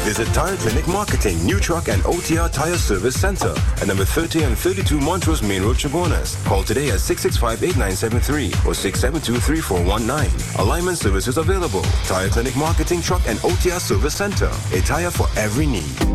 Visit Tire Clinic Marketing, New Truck and OTR Tire Service Center at number 30 and 32 Montrose Main Road, Chabonas. Call today at 665-8973 or 672-3419. Alignment services available. Tire Clinic Marketing, Truck and OTR Service Center. A tire for every need.